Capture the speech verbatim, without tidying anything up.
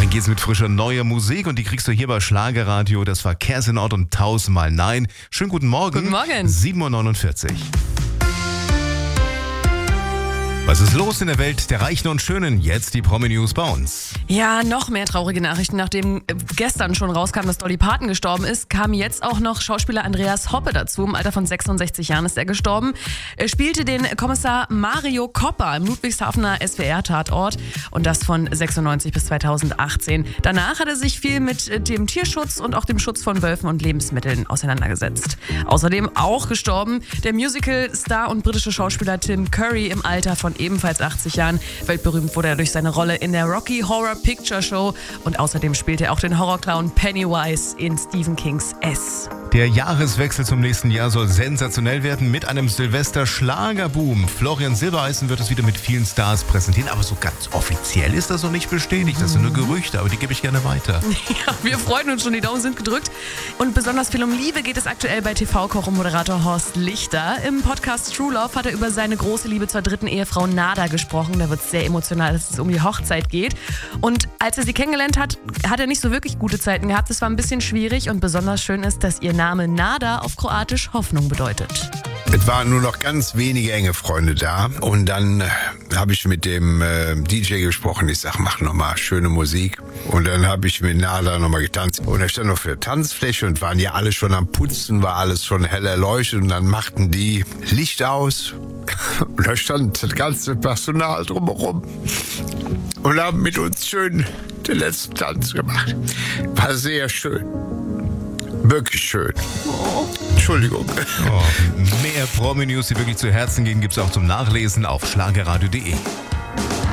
Dann geht's mit frischer neuer Musik und die kriegst du hier bei Schlagerradio. Das war Kerstin-Ort und tausendmal Nein. Schönen guten Morgen. Guten Morgen. sieben Uhr neunundvierzig. Was ist los in der Welt der Reichen und Schönen? Jetzt die Promi-News bei uns. Ja, noch mehr traurige Nachrichten. Nachdem gestern schon rauskam, dass Dolly Parton gestorben ist, kam jetzt auch noch Schauspieler Andreas Hoppe dazu. Im Alter von sechsundsechzig Jahren ist er gestorben. Er spielte den Kommissar Mario Coppa im Ludwigshafener S W R-Tatort und das von sechsundneunzig bis zweitausendachtzehn. Danach hat er sich viel mit dem Tierschutz und auch dem Schutz von Wölfen und Lebensmitteln auseinandergesetzt. Außerdem auch gestorben der Musical-Star und britische Schauspieler Tim Curry im Alter von ebenfalls achtzig Jahren. Weltberühmt wurde er durch seine Rolle in der Rocky Horror Picture Show und außerdem spielte er auch den Horrorclown Pennywise in Stephen Kings S. Der Jahreswechsel zum nächsten Jahr soll sensationell werden mit einem Silvester-Schlagerboom. Florian Silbereisen wird es wieder mit vielen Stars präsentieren, aber so ganz offiziell ist das noch nicht bestätigt. Das sind nur Gerüchte, aber die gebe ich gerne weiter. Ja, wir freuen uns schon, die Daumen sind gedrückt. Und besonders viel um Liebe geht es aktuell bei T V-Koch und Moderator Horst Lichter. Im Podcast True Love hat er über seine große Liebe zur dritten Ehefrau Nada gesprochen. Da wird es sehr emotional, dass es um die Hochzeit geht. Und als er sie kennengelernt hat, hat er nicht so wirklich gute Zeiten gehabt. Es war ein bisschen schwierig und besonders schön ist, dass ihr Name Nada auf Kroatisch Hoffnung bedeutet. Es waren nur noch ganz wenige enge Freunde da und dann äh, habe ich mit dem äh, D J gesprochen. Ich sag, mach nochmal schöne Musik. Und dann habe ich mit Nada nochmal getanzt. Und er stand auf der Tanzfläche und waren ja alle schon am Putzen, war alles schon hell erleuchtet. Und dann machten die Licht aus und da stand das ganze Personal drumherum und haben mit uns schön den letzten Tanz gemacht. War sehr schön. Wirklich schön. Oh. Entschuldigung. Oh, mehr Promi-News, die wirklich zu Herzen gehen, gibt's auch zum Nachlesen auf schlagerradio punkt de.